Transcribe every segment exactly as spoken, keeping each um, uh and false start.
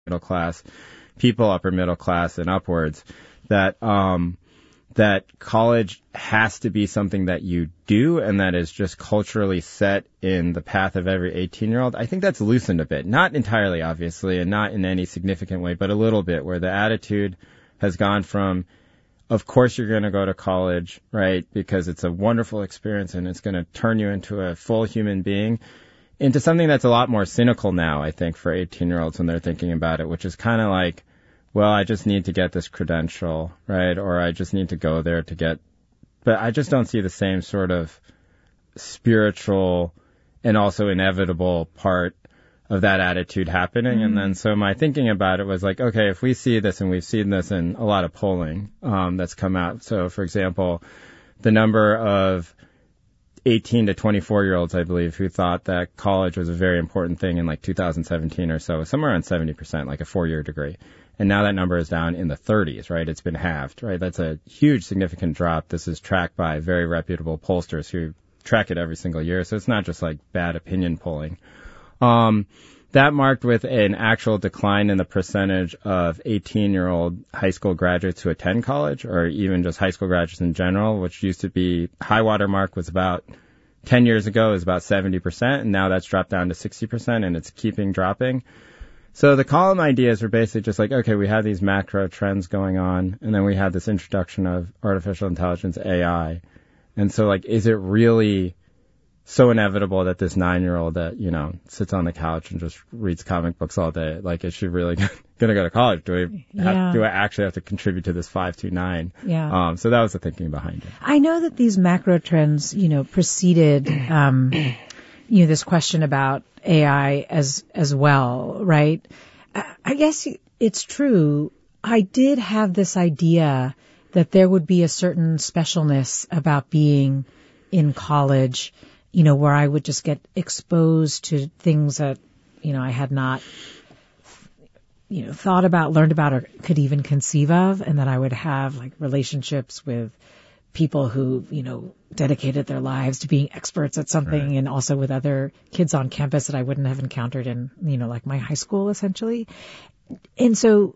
middle class people, upper middle class and upwards, that um, that college has to be something that you do and that is just culturally set in the path of every eighteen-year-old. I think that's loosened a bit. Not entirely, obviously, and not in any significant way, but a little bit, where the attitude has gone from, of course you're going to go to college, right, because it's a wonderful experience and it's going to turn you into a full human being, into something that's a lot more cynical now, I think, for eighteen-year-olds when they're thinking about it, which is kind of like, well, I just need to get this credential, right? Or I just need to go there to get, but I just don't see the same sort of spiritual and also inevitable part of that attitude happening. Mm. And then so my thinking about it was like, okay, if we see this, and we've seen this in a lot of polling um, that's come out. So, for example, the number of eighteen to twenty-four year olds, I believe, who thought that college was a very important thing in like two thousand seventeen or so, somewhere around seventy percent, like a four-year degree. And now that number is down in the thirties, right? It's been halved, right? That's a huge, significant drop. This is tracked by very reputable pollsters who track it every single year. So it's not just like bad opinion polling. Um, that marked with an actual decline in the percentage of eighteen-year-old high school graduates who attend college, or even just high school graduates in general, which used to be, high water mark was about ten years ago, is about seventy percent, and now that's dropped down to sixty percent, and it's keeping dropping. So the column ideas were basically just like, okay, we have these macro trends going on, and then we had this introduction of artificial intelligence, A I. And so, like, is it really so inevitable that this nine-year-old that, you know, sits on the couch and just reads comic books all day, like, is she really going to go to college? Do we have, yeah. do I actually have to contribute to this five two nine? Yeah. Um, so that was the thinking behind it. I know that these macro trends, you know, preceded, um, you know, this question about A I as, as well, right? I, I guess it's true. I did have this idea that there would be a certain specialness about being in college, you know, where I would just get exposed to things that, you know, I had not, you know, thought about, learned about, or could even conceive of, and that I would have like relationships with people who, you know, dedicated their lives to being experts at something, right. And also with other kids on campus that I wouldn't have encountered in, you know, like my high school essentially. And so,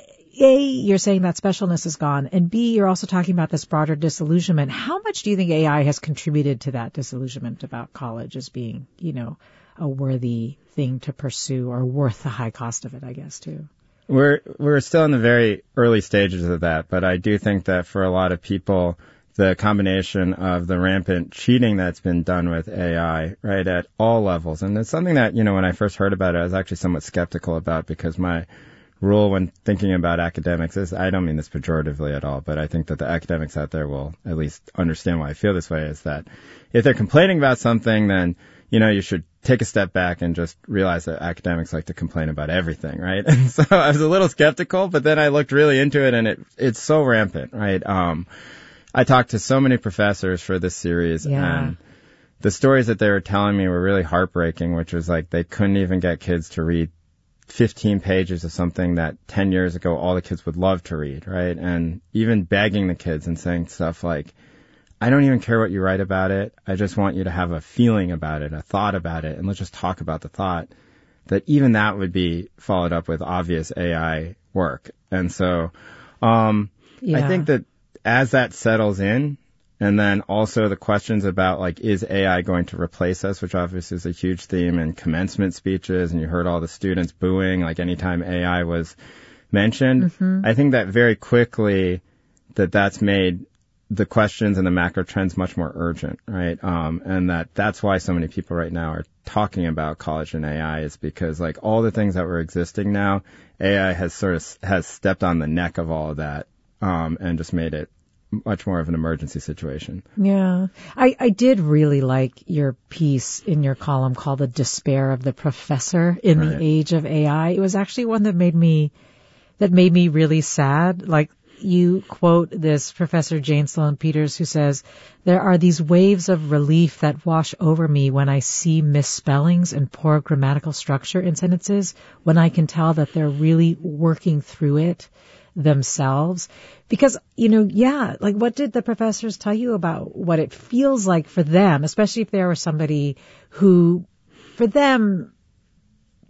A, you're saying that specialness is gone, and B, you're also talking about this broader disillusionment. How much do you think A I has contributed to that disillusionment about college as being, you know, a worthy thing to pursue, or worth the high cost of it, I guess, too? We're we're still in the very early stages of that, but I do think that for a lot of people, the combination of the rampant cheating that's been done with A I, right, at all levels, and it's something that, you know, when I first heard about it, I was actually somewhat skeptical about, because my rule when thinking about academics is, I don't mean this pejoratively at all, but I think that the academics out there will at least understand why I feel this way, is that if they're complaining about something, then, you know, you should take a step back and just realize that academics like to complain about everything, right? And so I was a little skeptical, but then I looked really into it, and it it's so rampant, right? Um, I talked to so many professors for this series, yeah. and the stories that they were telling me were really heartbreaking, which was like they couldn't even get kids to read fifteen pages of something that ten years ago all the kids would love to read, right? And even begging the kids and saying stuff like, I don't even care what you write about it. I just want you to have a feeling about it, a thought about it, and let's just talk about the thought. That even that would be followed up with obvious A I work. And so um, yeah. I think that as that settles in, and then also the questions about, like, is A I going to replace us, which obviously is a huge theme in commencement speeches, and you heard all the students booing, like, anytime A I was mentioned. Mm-hmm. I think that very quickly that that's made the questions and the macro trends much more urgent, right? Um, and that that's why so many people right now are talking about college and A I, is because, like, all the things that were existing now, A I has sort of has stepped on the neck of all of that, um, and just made it much more of an emergency situation. Yeah. I, I did really like your piece in your column called The Despair of the Professor in Right. the Age of A I. It was actually one that made me, that made me really sad. Like, you quote this Professor Jane Sloan Peters, who says, there are these waves of relief that wash over me when I see misspellings and poor grammatical structure in sentences, when I can tell that they're really working through it themselves. Because, you know, yeah, like, what did the professors tell you about what it feels like for them, especially if there was somebody who, for them,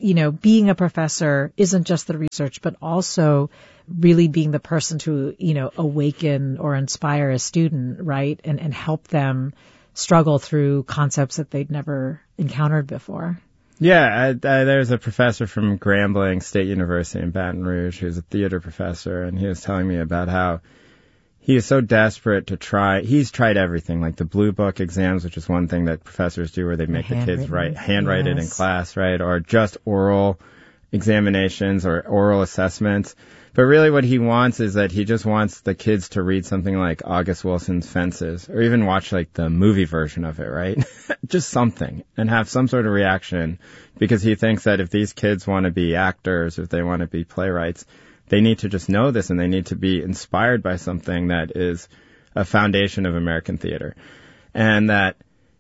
you know, being a professor isn't just the research, but also really being the person to, you know, awaken or inspire a student, right? And, and help them struggle through concepts that they'd never encountered before. Yeah, I, I, there's a professor from Grambling State University in Baton Rouge who's a theater professor, and he was telling me about how he is so desperate to try. He's tried everything, like the Blue Book exams, which is one thing that professors do where they make the kids write, handwrite yes. it in class, right? Or just oral examinations or oral assessments. But really what he wants is that he just wants the kids to read something like August Wilson's Fences, or even watch like the movie version of it, right? Just something, and have some sort of reaction, because he thinks that if these kids want to be actors, if they want to be playwrights, they need to just know this, and they need to be inspired by something that is a foundation of American theater. And that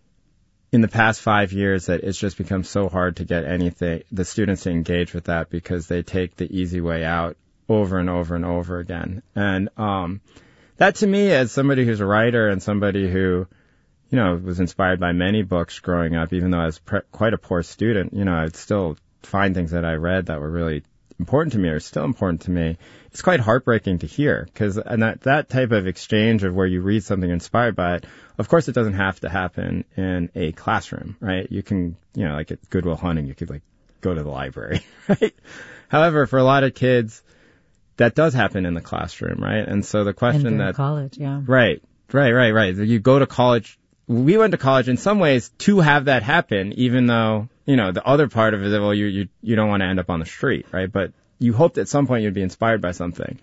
in the past five years that it's just become so hard to get anything, the students to engage with that, because they take the easy way out over and over and over again. And um that to me, as somebody who's a writer and somebody who, you know, was inspired by many books growing up, even though I was pre- quite a poor student, you know, I'd still find things that I read that were really important to me, or still important to me. It's quite heartbreaking to hear, because and that, that type of exchange of where you read something inspired by it, of course it doesn't have to happen in a classroom, right? You can, you know, like at Good Will Hunting, you could like go to the library, right? However, for a lot of kids, that does happen in the classroom, right? And so the question and that college, yeah, right, right, right, right. You go to college. We went to college in some ways to have that happen, even though, you know, the other part of it is, well, you you you don't want to end up on the street, right? But you hoped at some point you'd be inspired by something.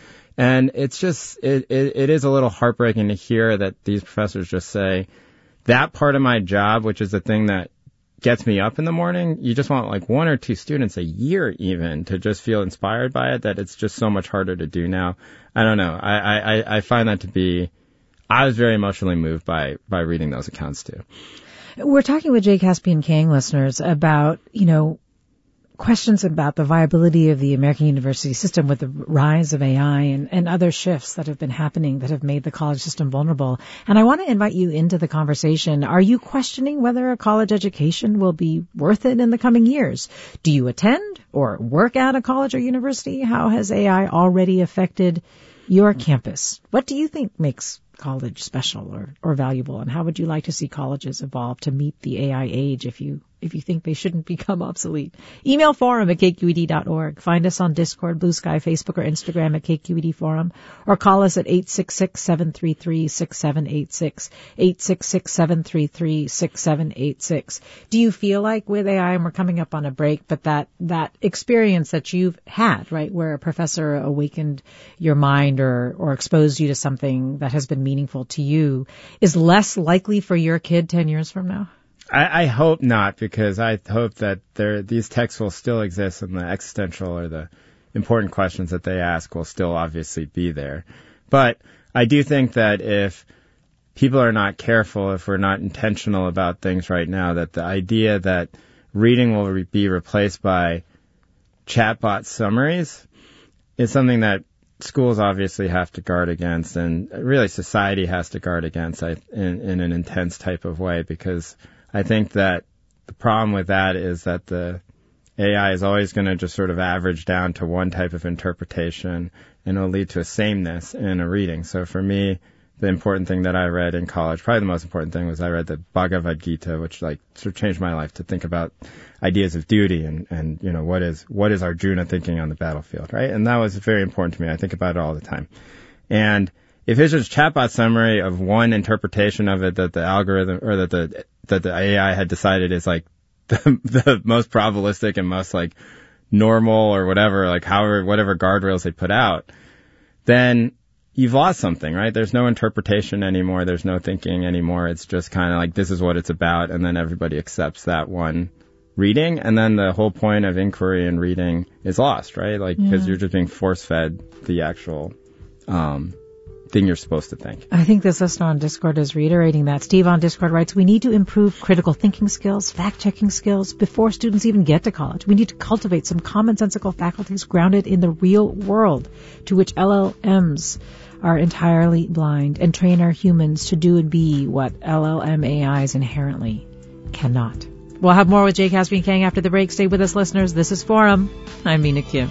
And it's just, it, it, it is a little heartbreaking to hear that these professors just say, that part of my job, which is the thing that gets me up in the morning, you just want like one or two students a year even to just feel inspired by it, that it's just so much harder to do now. I don't know. I, I, I find that to be, I was very emotionally moved by, by reading those accounts too. We're talking with Jay Caspian Kang listeners about, you know, questions about the viability of the American university system with the rise of A I and, and other shifts that have been happening that have made the college system vulnerable. And I want to invite you into the conversation. Are you questioning whether a college education will be worth it in the coming years? Do you attend or work at a college or university? How has A I already affected your campus? What do you think makes college special or, or valuable? And how would you like to see colleges evolve to meet the A I age if you if you think they shouldn't become obsolete? Email forum at k q e d dot org. Find us on Discord, Blue Sky, Facebook, or Instagram at K Q E D Forum. Or call us at eight six six, seven three three, six seven eight six, eight six six, seven three three, six seven eight six. Do you feel like with A I, and we're coming up on a break, but that, that experience that you've had, right, where a professor awakened your mind or, or exposed you to something that has been meaningful to you, is less likely for your kid ten years from now? I, I hope not, because I hope that there, these texts will still exist, and the existential or the important questions that they ask will still obviously be there. But I do think that if people are not careful, if we're not intentional about things right now, that the idea that reading will re- be replaced by chatbot summaries is something that schools obviously have to guard against, and really society has to guard against in, in an intense type of way, because I think that the problem with that is that the A I is always going to just sort of average down to one type of interpretation, and it'll lead to a sameness in a reading. So for me, the important thing that I read in college, probably the most important thing, was I read the Bhagavad Gita, which like sort of changed my life to think about ideas of duty and, and, you know, what is, what is Arjuna thinking on the battlefield, right? And that was very important to me. I think about it all the time. And if it's just a chatbot summary of one interpretation of it that the algorithm or that the, that the A I had decided is like the, the most probabilistic and most like normal or whatever, like however, whatever guardrails they put out, then you've lost something, right? There's no interpretation anymore. There's no thinking anymore. It's just kind of like, this is what it's about. And then everybody accepts that one reading. And then the whole point of inquiry and reading is lost, right? Like, because yeah. you're just being force fed the actual, um, thing you're supposed to think. I think this listener on Discord is reiterating that. Steve on Discord writes, we need to improve critical thinking skills, fact-checking skills before students even get to college. We need to cultivate some commonsensical faculties grounded in the real world to which L L Ms are entirely blind, and train our humans to do and be what L L M A Is inherently cannot. We'll have more with Jay Caspian-Kang after the break. Stay with us, listeners. This is Forum. I'm Mina Kim.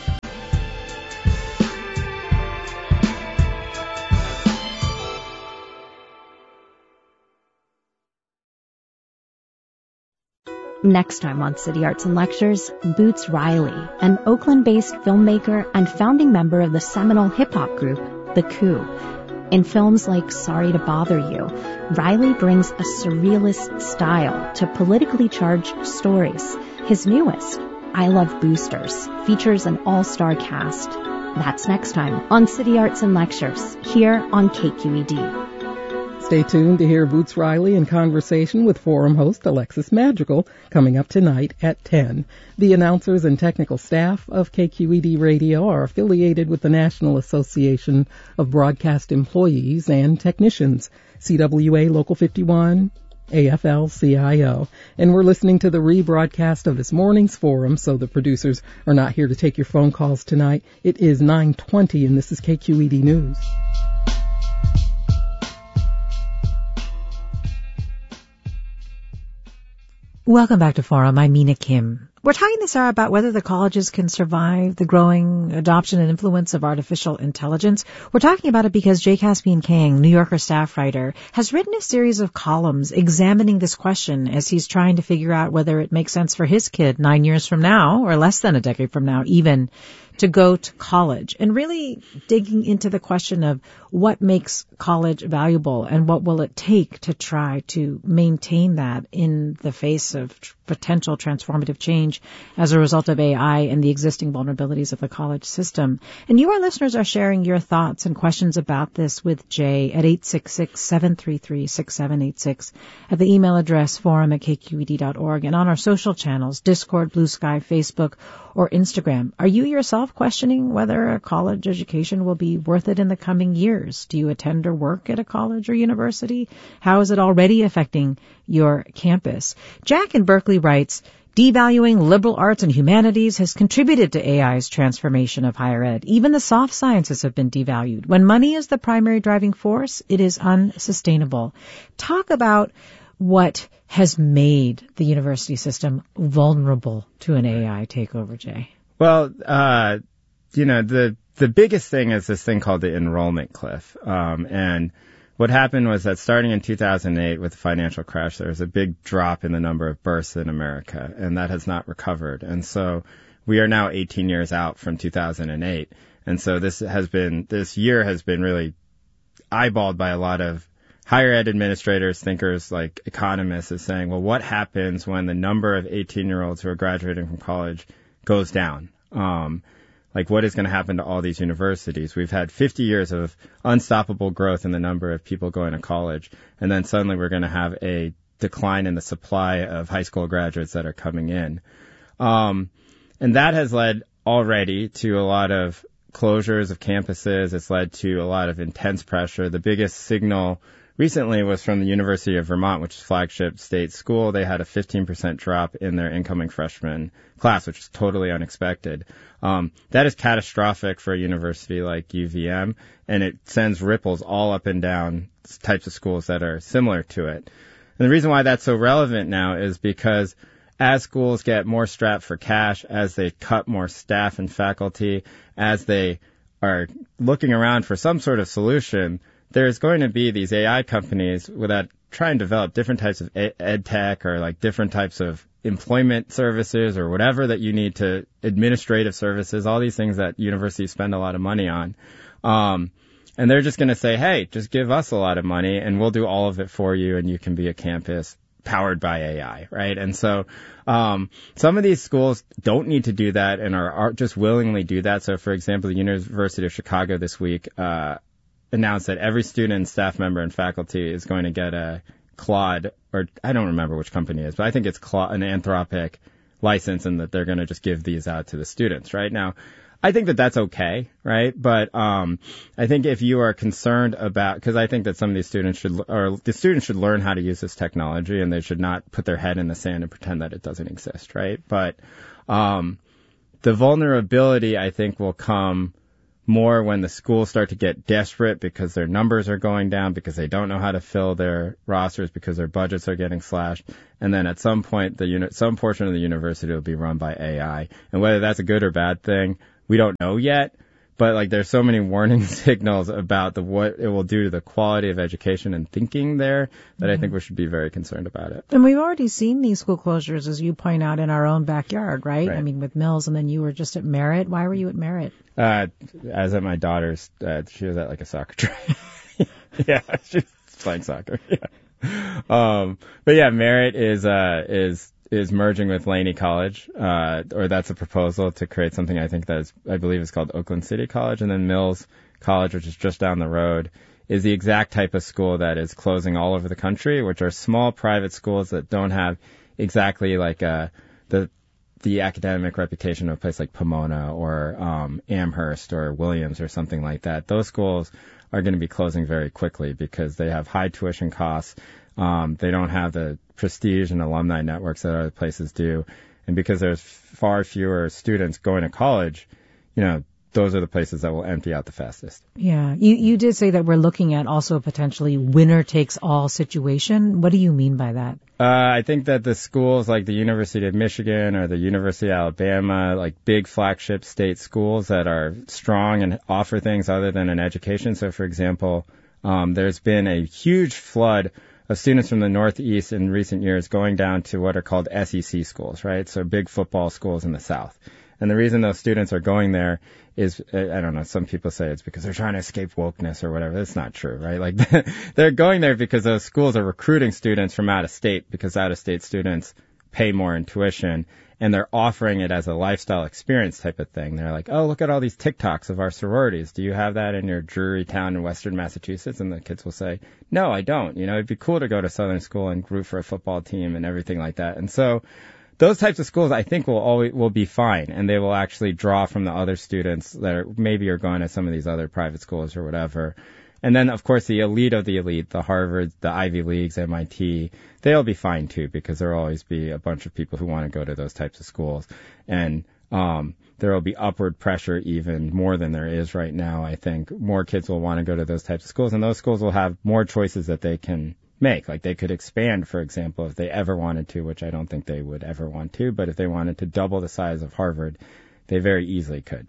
Next time on City Arts and Lectures, Boots Riley, an Oakland-based filmmaker and founding member of the seminal hip-hop group, The Coup. In films like Sorry to Bother You, Riley brings a surrealist style to politically charged stories. His newest, I Love Boosters, features an all-star cast. That's next time on City Arts and Lectures, here on K Q E D. Stay tuned to hear Boots Riley in conversation with Forum host Alexis Madrigal coming up tonight at ten. The announcers and technical staff of K Q E D Radio are affiliated with the National Association of Broadcast Employees and Technicians, C W A Local fifty-one, A F L C I O. And we're listening to the rebroadcast of this morning's Forum, so the producers are not here to take your phone calls tonight. It is nine twenty, and this is K Q E D News. Welcome back to Forum. I'm Mina Kim. We're talking this hour about whether the colleges can survive the growing adoption and influence of artificial intelligence. We're talking about it because Jay Caspian-Kang, New Yorker staff writer, has written a series of columns examining this question as he's trying to figure out whether it makes sense for his kid nine years from now, or less than a decade from now even, to go to college, and really digging into the question of what makes college valuable and what will it take to try to maintain that in the face of tr- potential transformative change as a result of A I and the existing vulnerabilities of the college system. And you, our listeners, are sharing your thoughts and questions about this with Jay at eight six six, seven three three, six seven eight six, at the email address forum at k q e d dot org, and on our social channels, Discord, Blue Sky, Facebook, or Instagram. Are you yourself questioning whether a college education will be worth it in the coming years? Do you attend or work at a college or university? How is it already affecting your campus? Jack in Berkeley writes, devaluing liberal arts and humanities has contributed to A I's transformation of higher ed. Even the soft sciences have been devalued. When money is the primary driving force, it is unsustainable. Talk about what has made the university system vulnerable to an A I takeover, Jay. Well, uh, you know, the the biggest thing is this thing called the enrollment cliff. Um, and what happened was that starting in two thousand eight with the financial crash, there was a big drop in the number of births in America, and that has not recovered. And so we are now eighteen years out from two thousand eight. And so this has been, this year has been really eyeballed by a lot of higher ed administrators, thinkers, like economists, is saying, well, what happens when the number of eighteen-year-olds who are graduating from college goes down? Um, like, what is going to happen to all these universities? We've had fifty years of unstoppable growth in the number of people going to college, and then suddenly we're going to have a decline in the supply of high school graduates that are coming in. Um, and that has led already to a lot of closures of campuses. It's led to a lot of intense pressure. The biggest signal recently was from the University of Vermont, which is flagship state school. They had a fifteen percent drop in their incoming freshman class, which is totally unexpected. Um, that is catastrophic for a university like U V M, and it sends ripples all up and down types of schools that are similar to it. And the reason why that's so relevant now is because as schools get more strapped for cash, as they cut more staff and faculty, as they are looking around for some sort of solution, there's going to be these A I companies that try and develop different types of ed tech or like different types of employment services or whatever that you need to, administrative services, all these things that universities spend a lot of money on. Um, and they're just going to say, hey, just give us a lot of money and we'll do all of it for you and you can be a campus powered by A I, right? And so um, some of these schools don't need to do that and are, are just willingly do that. So, for example, the University of Chicago this week uh announced that every student, staff member, and faculty is going to get a Claude, or I don't remember which company it is, but I think it's Claude, an Anthropic license, and that they're going to just give these out to the students. Right now, I think that that's okay, right? But um, I think if you are concerned about, because I think that some of these students should, or the students should learn how to use this technology, and they should not put their head in the sand and pretend that it doesn't exist, right? But um, the vulnerability, I think, will come more when the schools start to get desperate because their numbers are going down, because they don't know how to fill their rosters, because their budgets are getting slashed. And then at some point, the uni- some portion of the university will be run by A I. And whether that's a good or bad thing, we don't know yet. But like, there's so many warning signals about the what it will do to the quality of education and thinking there that mm-hmm. I think we should be very concerned about it. And we've already seen these school closures, as you point out, in our own backyard, right? right. I mean, with Mills, and then you were just at Merritt. Why were you at Merritt? Uh, I was at my daughter's. Uh, she was at like a soccer track. yeah, she was playing soccer. Yeah. Um, but yeah, Merritt is uh is. is merging with Laney College, uh, or that's a proposal to create something I think that is, I believe is called Oakland City College, and then Mills College, which is just down the road, is the exact type of school that is closing all over the country, which are small private schools that don't have exactly like, uh, the, the academic reputation of a place like Pomona or, um, Amherst or Williams or something like that. Those schools are going to be closing very quickly because they have high tuition costs. Um, they don't have the prestige and alumni networks that other places do. And because there's far fewer students going to college, you know, those are the places that will empty out the fastest. Yeah. You, you did say that we're looking at also a potentially winner takes all situation. What do you mean by that? Uh, I think that the schools like the University of Michigan or the University of Alabama, like big flagship state schools that are strong and offer things other than an education. So, for example, um, there's been a huge flood of students from the Northeast in recent years going down to what are called S E C schools, right? So big football schools in the South. And the reason those students are going there is, I don't know, some people say it's because they're trying to escape wokeness or whatever. That's not true, right? Like, they're going there because those schools are recruiting students from out of state, because out of state students pay more in tuition, and they're offering it as a lifestyle experience type of thing. They're like, oh, look at all these TikToks of our sororities. Do you have that in your Drury town in Western Massachusetts? And the kids will say, no, I don't. You know, it'd be cool to go to Southern School and root for a football team and everything like that. And so those types of schools, I think, will always will be fine, and they will actually draw from the other students that are, maybe are going to some of these other private schools or whatever. And then, of course, the elite of the elite, the Harvard, the Ivy Leagues, M I T, they'll be fine too, because there will always be a bunch of people who want to go to those types of schools. And um, there will be upward pressure even more than there is right now. I think more kids will want to go to those types of schools, and those schools will have more choices that they can make. Like, they could expand, for example, if they ever wanted to, which I don't think they would ever want to, but if they wanted to double the size of Harvard, they very easily could.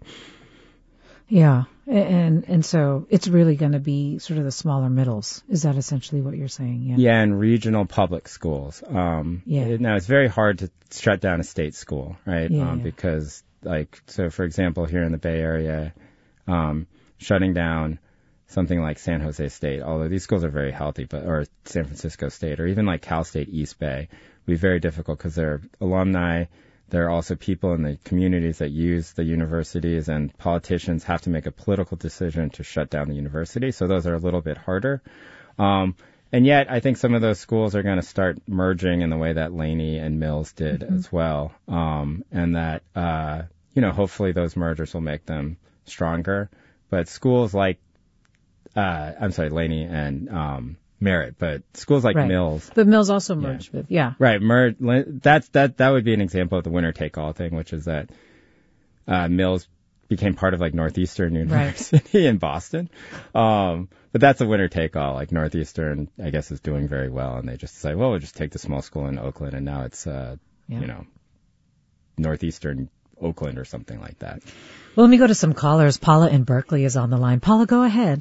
Yeah, and and so it's really going to be sort of the smaller middles. Is that essentially what you're saying? Yeah. Yeah, and regional public schools. Um, yeah. It, now, it's very hard to shut down a state school, right? Yeah, um, yeah. Because, like, so for example, here in the Bay Area, um, shutting down something like San Jose State, although these schools are very healthy, but or San Francisco State, or even like Cal State East Bay, would be very difficult because they're alumni. There are also people in the communities that use the universities, and politicians have to make a political decision to shut down the university. So those are a little bit harder. Um, and yet, I think some of those schools are going to start merging in the way that Laney and Mills did mm-hmm. as well. Um, and that, uh, you know, hopefully those mergers will make them stronger. But schools like, uh, I'm sorry, Laney and, um, Merritt, but schools like right. Mills. But Mills also merged yeah. with, yeah. Right, merge, that's, that, that would be an example of the winner-take-all thing, which is that, uh, Mills became part of like Northeastern University right. in Boston. Um, but that's a winner-take-all. Like Northeastern, I guess, is doing very well, and they just say, well, we'll just take the small school in Oakland, and now it's, uh, yeah. you know, Northeastern Oakland or something like that. Well, let me go to some callers. Paula in Berkeley is on the line. Paula, go ahead.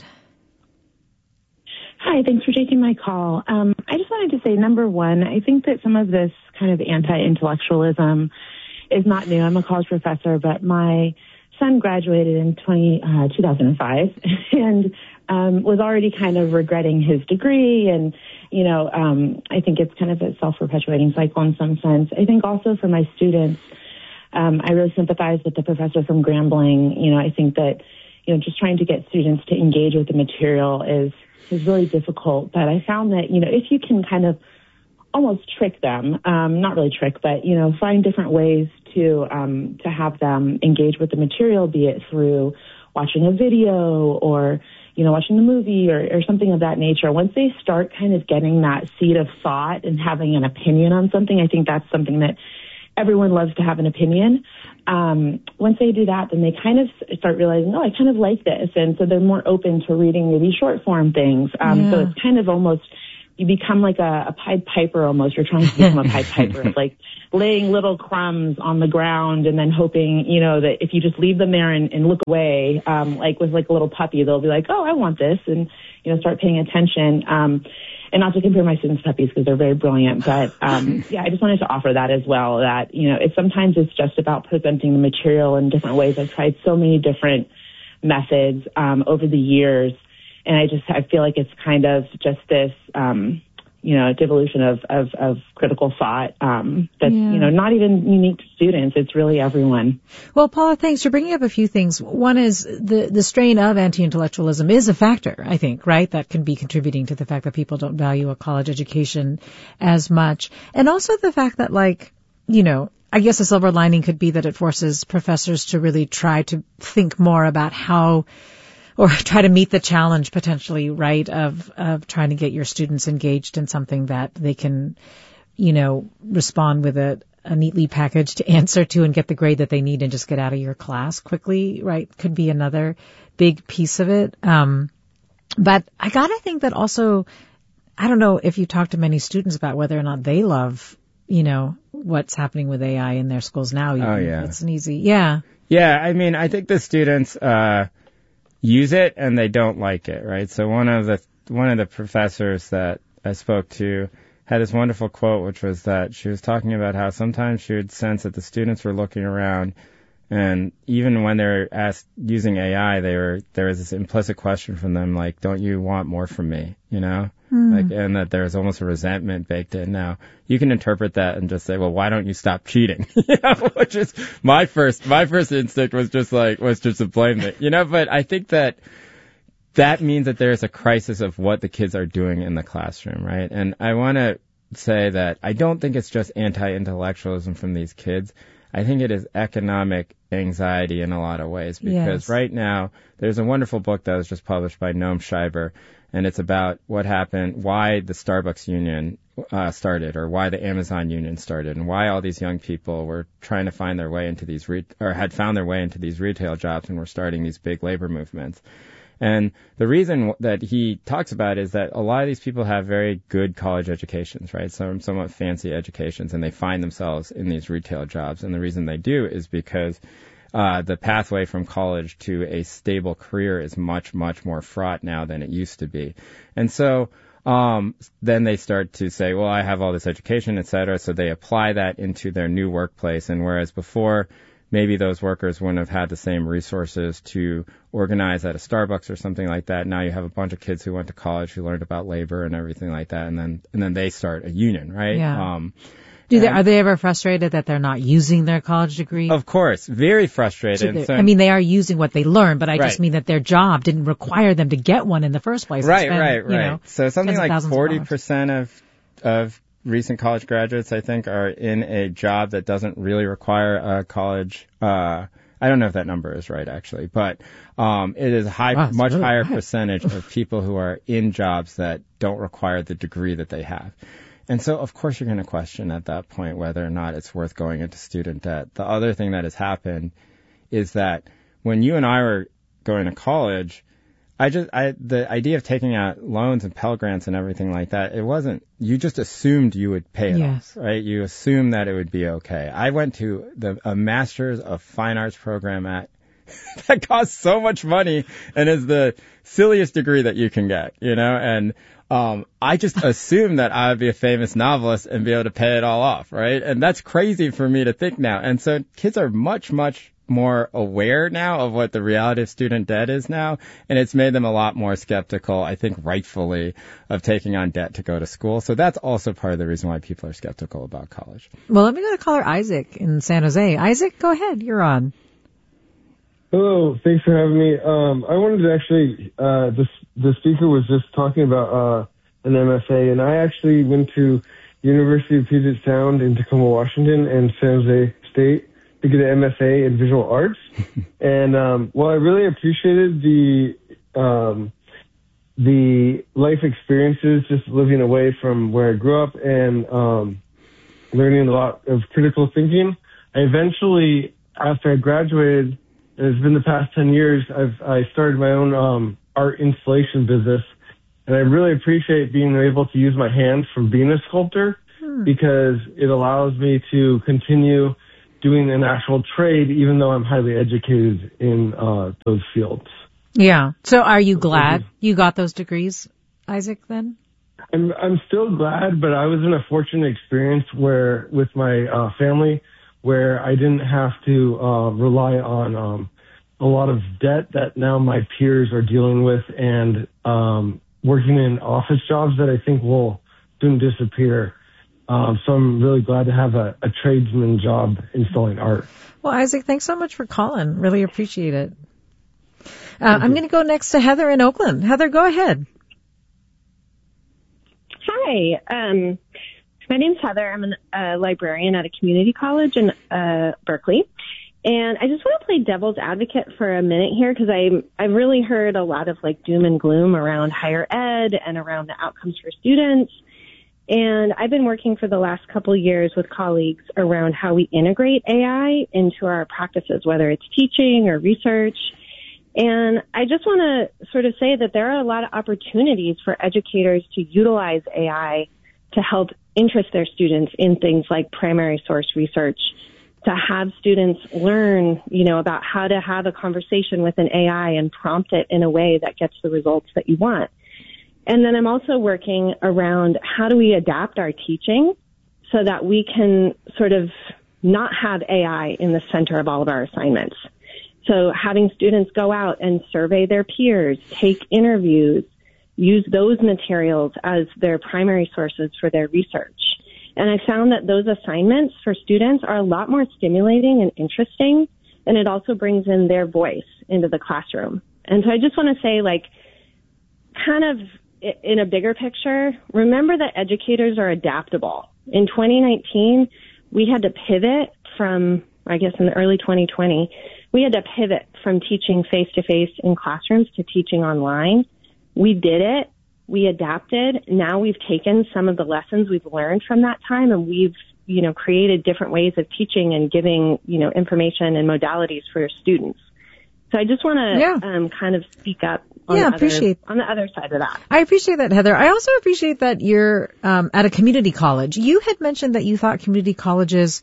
Hi, thanks for taking my call. Um, I just wanted to say, number one, I think that some of this kind of anti-intellectualism is not new. I'm a college professor, but my son graduated in twenty, uh, two thousand five and um, was already kind of regretting his degree. And, you know, um, I think it's kind of a self-perpetuating cycle in some sense. I think also for my students, um, I really sympathize with the professor from Grambling. You know, I think that, you know, just trying to get students to engage with the material is is really difficult. But I found that, you know, if you can kind of almost trick them, um, not really trick, but, you know, find different ways to, um, to have them engage with the material, be it through watching a video or, you know, watching the movie or, or something of that nature. Once they start kind of getting that seed of thought and having an opinion on something, I think that's something that everyone loves to have an opinion. Um, once they do that, then they kind of start realizing, oh, I kind of like this. And so they're more open to reading maybe short form things. Um, yeah. So it's kind of almost, you become like a, a Pied Piper almost. You're trying to become a Pied Piper. It's like laying little crumbs on the ground and then hoping, you know, that if you just leave them there and, and look away, um, like with like a little puppy, they'll be like, oh, I want this, and, you know, start paying attention. Um, and not to compare my students to puppies because they're very brilliant, but, um, yeah, I just wanted to offer that as well, that, you know, it sometimes it's just about presenting the material in different ways. I've tried so many different methods, um, over the years. And I just, I feel like it's kind of just this, um, you know, devolution of, of, of critical thought, um, that's, yeah. you know, not even unique to students. It's really everyone. Well, Paula, thanks for bringing up a few things. One is the, the strain of anti-intellectualism is a factor, I think, right? That can be contributing to the fact that people don't value a college education as much. And also the fact that, like, you know, I guess a silver lining could be that it forces professors to really try to think more about how, or try to meet the challenge potentially, right, of, of trying to get your students engaged in something that they can, you know, respond with a, a neatly packaged answer to and get the grade that they need and just get out of your class quickly, right, could be another big piece of it. Um, but I gotta think that also, I don't know if you talk to many students about whether or not they love, you know, what's happening with A I in their schools now. Oh, yeah. It's an easy, yeah. Yeah, I mean, I think the students, uh, use it and they don't like it, right? So one of the one of the professors that I spoke to had this wonderful quote, which was that she was talking about how sometimes she would sense that the students were looking around, and even when they were asked using A I, they were there was this implicit question from them, like, "Don't you want more from me?" You know, mm. like, and that there was almost a resentment baked in. Now you can interpret that and just say, "Well, why don't you stop cheating?" You know, which is my first my first instinct was just like was just to blame it, you know. But I think that that means that there's a crisis of what the kids are doing in the classroom, right? And I want to say that I don't think it's just anti-intellectualism from these kids. I think it is economic anxiety in a lot of ways, because yes. right now there's a wonderful book that was just published by Noam Scheiber, and it's about what happened, why the Starbucks union uh, started, or why the Amazon union started, and why all these young people were trying to find their way into these, re- or had found their way into these retail jobs and were starting these big labor movements. And the reason that he talks about is that a lot of these people have very good college educations, right? Some somewhat fancy educations, and they find themselves in these retail jobs. And the reason they do is because uh, the pathway from college to a stable career is much, much more fraught now than it used to be. And so um, then they start to say, well, I have all this education, et cetera. So they apply that into their new workplace. And whereas before, maybe those workers wouldn't have had the same resources to organize at a Starbucks or something like that. Now you have a bunch of kids who went to college who learned about labor and everything like that, and then and then they start a union, right? Yeah. Um, Do they, are they ever frustrated that they're not using their college degree? Of course, very frustrated. So I mean, they are using what they learned, but I right. just mean that their job didn't require them to get one in the first place. Right, spend, right, right. You know, so something like forty percent of of recent college graduates, I think, are in a job that doesn't really require a college. Uh, I don't know if that number is right, actually, but um, it is a high, wow, much really higher high. percentage of people who are in jobs that don't require the degree that they have. And so, of course, you're going to question at that point whether or not it's worth going into student debt. The other thing that has happened is that when you and I were going to college, I just, I, the idea of taking out loans and Pell Grants and everything like that, it wasn't, you just assumed you would pay it yes. off, right? You assumed that it would be okay. I went to the, a Master's of Fine Arts program at, that costs so much money and is the silliest degree that you can get, you know, and, um, I just assumed that I would be a famous novelist and be able to pay it all off, right? And that's crazy for me to think now. And so kids are much, much more aware now of what the reality of student debt is now, and it's made them a lot more skeptical, I think rightfully, of taking on debt to go to school. So that's also part of the reason why people are skeptical about college. Well, let me go to caller Isaac in San Jose. Isaac, go ahead. You're on. Hello. Thanks for having me. Um, I wanted to actually, uh, this, the speaker was just talking about uh, an M F A, and I actually went to University of Puget Sound in Tacoma, Washington, and San Jose State to get an M F A in visual arts. And um, while I really appreciated the um, the life experiences, just living away from where I grew up, and um, learning a lot of critical thinking. I eventually, after I graduated, and it's been the past ten years, I've I started my own um, art installation business, and I really appreciate being able to use my hands from being a sculptor hmm. because it allows me to continue doing an actual trade, even though I'm highly educated in uh, those fields. Yeah. So are you glad you got those degrees, Isaac, then? I'm, I'm still glad, but I was in a fortunate experience where, with my uh, family, where I didn't have to uh, rely on um, a lot of debt that now my peers are dealing with, and um, working in office jobs that I think will soon disappear. Um, so I'm really glad to have a, a tradesman job installing art. Well, Isaac, thanks so much for calling. Really appreciate it. Uh, I'm going to go next to Heather in Oakland. Heather, go ahead. Hi. Um, my name's Heather. I'm a uh, librarian at a community college in uh, Berkeley. And I just want to play devil's advocate for a minute here, because I I've really heard a lot of like doom and gloom around higher ed and around the outcomes for students. And I've been working for the last couple years with colleagues around how we integrate A I into our practices, whether it's teaching or research. And I just want to sort of say that there are a lot of opportunities for educators to utilize A I to help interest their students in things like primary source research, to have students learn, you know, about how to have a conversation with an A I and prompt it in a way that gets the results that you want. And then I'm also working around how do we adapt our teaching so that we can sort of not have A I in the center of all of our assignments. So having students go out and survey their peers, take interviews, use those materials as their primary sources for their research. And I found that those assignments for students are a lot more stimulating and interesting, and it also brings in their voice into the classroom. And so I just want to say, like, kind of in a bigger picture, remember that educators are adaptable. In twenty nineteen, we had to pivot from, I guess in the early twenty twenty, we had to pivot from teaching face-to-face in classrooms to teaching online. We did it. We adapted. Now we've taken some of the lessons we've learned from that time, and we've, you know, created different ways of teaching and giving, you know, information and modalities for students. So I just want to yeah. um, kind of speak up on, yeah, the appreciate. Other, on the other side of that. I appreciate that, Heather. I also appreciate that you're um, at a community college. You had mentioned that you thought community colleges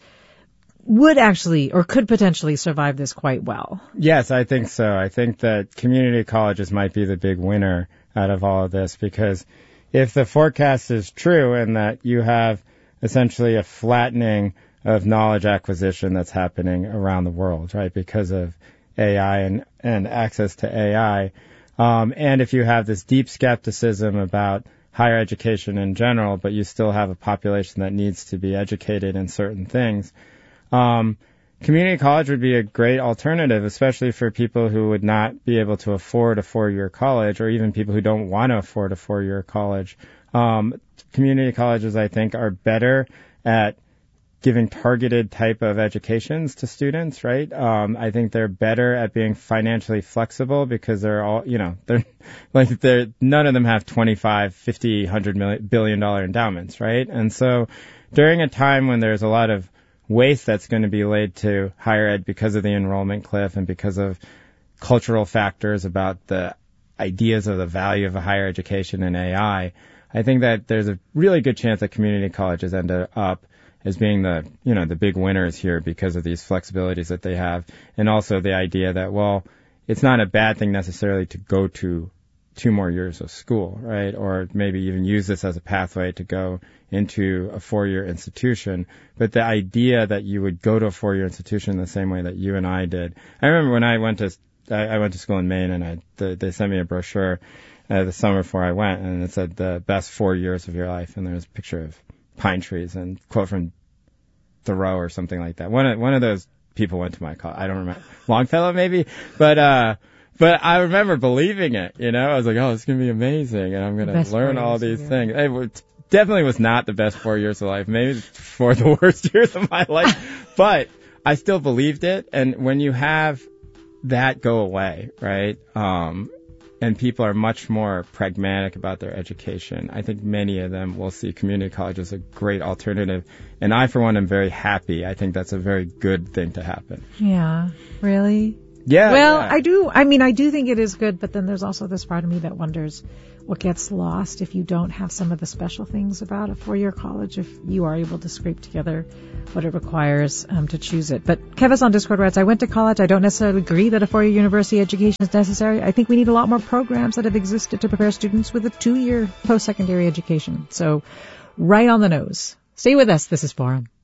would actually or could potentially survive this quite well. Yes, I think so. I think that community colleges might be the big winner out of all of this, because if the forecast is true and that you have essentially a flattening of knowledge acquisition that's happening around the world, right, because of A I and, and access to A I, um, and if you have this deep skepticism about higher education in general, but you still have a population that needs to be educated in certain things, um, community college would be a great alternative, especially for people who would not be able to afford a four-year college, or even people who don't want to afford a four-year college. Um, community colleges, I think, are better at giving targeted type of educations to students, right? Um, I think they're better at being financially flexible because they're all, you know, they're like they're none of them have twenty-five, fifty, one hundred million, billion dollar endowments, right? And so during a time when there's a lot of waste that's going to be laid to higher ed because of the enrollment cliff and because of cultural factors about the ideas of the value of a higher education in A I, I think that there's a really good chance that community colleges end up as being the, you know, the big winners here because of these flexibilities that they have, and also the idea that, well, it's not a bad thing necessarily to go to two more years of school, right? Or maybe even use this as a pathway to go into a four-year institution. But the idea that you would go to a four-year institution the same way that you and I did. I remember when I went to, I, I went to school in Maine, and I, the, they sent me a brochure uh, the summer before I went, and it said the best four years of your life, and there was a picture of pine trees and quote from Thoreau or something like that. One of, one of those people went to my college. I don't remember. Longfellow maybe, but, uh, But I remember believing it, you know. I was like, oh, it's going to be amazing, and I'm going to learn all these things. It was, definitely was not the best four years of life, maybe four of the worst years of my life. But I still believed it, and when you have that go away, right, um, and people are much more pragmatic about their education. I think many of them will see community college as a great alternative. And I, for one, am very happy. I think that's a very good thing to happen. Yeah. Really? Yeah. Well, yeah. I do. I mean, I do think it is good, but then there's also this part of me that wonders what gets lost if you don't have some of the special things about a four-year college, if you are able to scrape together what it requires um, to choose it. But Kevis on Discord writes, I went to college. I don't necessarily agree that a four-year university education is necessary. I think we need a lot more programs that have existed to prepare students with a two-year post-secondary education. So right on the nose. Stay with us. This is Forum.